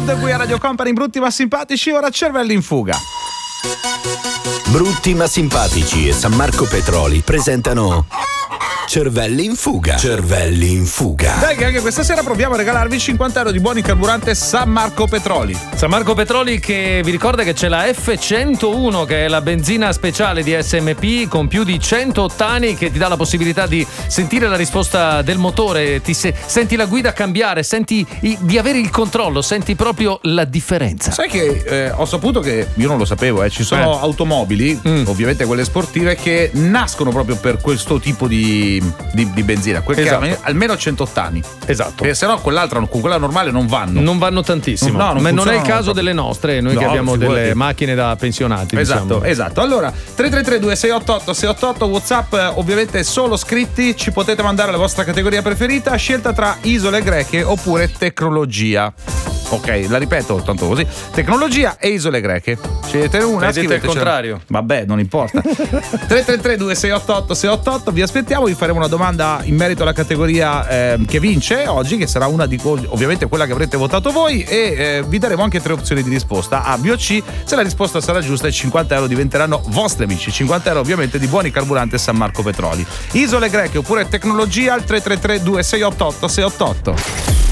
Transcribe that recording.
Mood qui a Radio Company. Brutti ma simpatici, ora cervelli in fuga. Brutti ma simpatici e San Marco Petroli presentano Cervelli in fuga. Cervelli in fuga. Dai, che anche questa sera proviamo a regalarvi 50 euro di buoni carburante San Marco Petroli. San Marco Petroli che vi ricorda che c'è la F101, che è la benzina speciale di SMP con più di 100 ottani, che ti dà la possibilità di sentire la risposta del motore, senti la guida cambiare, senti di avere il controllo, senti proprio la differenza. Sai che ho saputo che, io non lo sapevo, ci sono automobili, ovviamente quelle sportive, che nascono proprio per questo tipo di benzina, quel che ha almeno 100 ottani. Esatto. Perché se no con quella normale non vanno. Non vanno tantissimo. No, ma non è il caso proprio delle nostre, noi che abbiamo delle macchine da pensionati. Esatto, esatto. Allora, 333-2688-688, WhatsApp, ovviamente solo scritti, ci potete mandare la vostra categoria preferita, scelta tra isole greche oppure tecnologia. Ok, la ripeto, tanto così. Tecnologia e isole greche. Scegliete una, scrivete il contrario. Vabbè, non importa. 333-2688-688, vi aspettiamo, vi faremo una domanda in merito alla categoria che vince oggi, che sarà una di ovviamente quella che avrete votato voi, e vi daremo anche 3 opzioni di risposta, A, B o C. Se la risposta sarà giusta, i 50 euro diventeranno vostri amici. 50 euro ovviamente di buoni carburante San Marco Petroli. Isole greche oppure tecnologia al 333-2688-688.